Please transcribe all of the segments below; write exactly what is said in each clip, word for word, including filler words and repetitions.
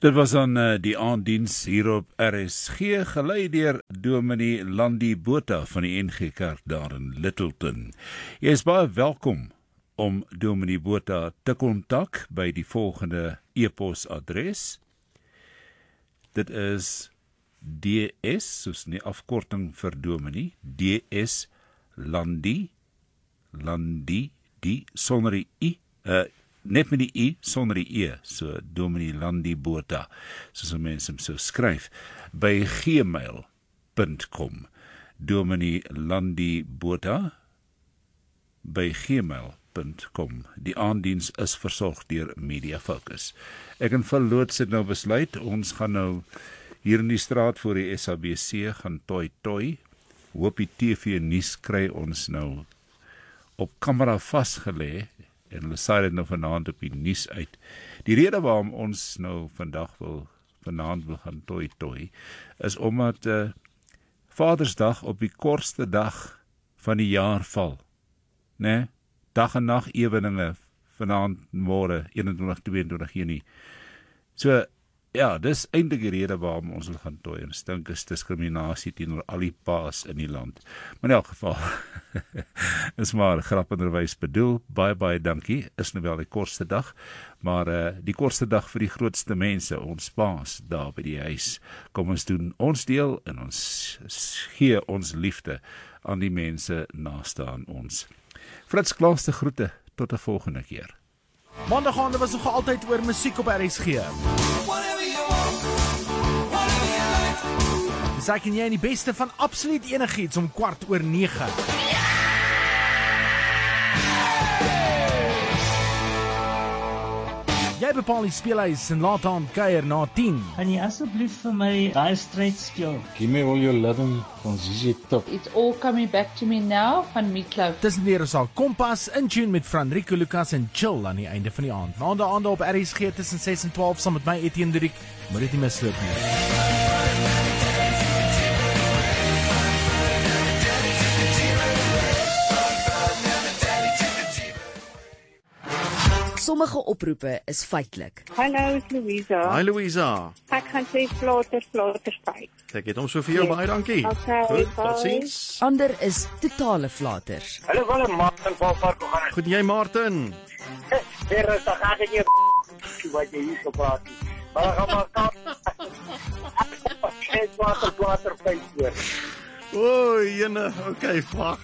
Dit was dan uh, die aanddiens hier op R S G, gelei deur Dominee Landi Botha van die N G Kerk daar in Littleton. Jy is baie welkom om Dominee Botha te kontak by die volgende e-posadres. Dit is D S, soos die afkorting vir Dominee, D S Landi, Landi, die sonder die I, uh, net met die I, sonder die E, so Dominee Landi Botha, soos mense hom so skryf, by gmail punt com. Dominee Landi Botha, by gmail punt com. Die aanddiens is versorg deur Media Focus. Ek en Phil Loots het nou besluit, ons gaan nou hier in die straat voor die S A B C gaan toi toi, hoop die T V nuus kry ons nou op kamera vasgelê, en hulle saai dit nou vanaand op die nuus uit. Die rede waarom ons nou vandag wil, vanaand wil gaan toi toi, is omdat uh, Vadersdag op die kortste dag van die jaar val. Nee, dag en nag eweninge, vanaand, môre, eenentwintig, tweeëntwintig Junie. So, ja, dis eintlik die rede waarom ons wil gaan toi, en stink is diskriminasie teenoor al die paas in die land. Maar in elk geval, is maar grappenderwys bedoel, baie, baie dankie, is nou wel die kortste dag, maar uh, die kortste dag vir die grootste mense, ons paas, daar by die huis. Kom ons doen ons deel, en ons gee ons liefde aan die mense naaste aan ons. Frits Klaas te groete, tot 'n volgende keer. Maandag aande was nog altyd oor musiek op R S G. Dis ek en jy in die beste van absoluut enigiets om kwart oor nege. Jy bepaal die speelhuis en laat aan kuier na tien. Kan jy asseblief vir my daai stryd speel? Give me all your loving van Z Z Top. It's all coming back to me now van Meatloaf. Tussen die Rosaal Kompas, in tune met Franrico Lucas en Chill aan die einde van die aand. Maandag aande op R S G tussen ses en twaalf saam met my Etienne Duriek. Moet dit nie misloop nie. Sommige oproepe is feitelik. Hallo, is Louisa. Hi Louisa. Ek gaan sê flater, flater spyt. Ek het hom so vir jou, baie dankie. Okay, Goed, bye. tot ziens. Ander is totale flaters. Hallo, wat 'n Martin van Park gaan. Goed, jy Martin. Weer is daar gaan nie wat jy hier gepraat het. Maar gaan maar kap. Ek water water pyp weer. O, jene, okay, wag.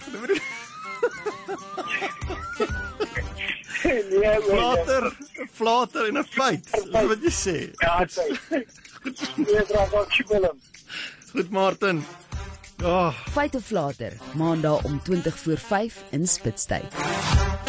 Nee, Flater, flater en 'n feit. Dis wat jy sê. Ja, sê. Nee, graag ook Willem. Goed, Martin. Oh. Feit of flater, maandag om twintig voor vyf in Spitstyd.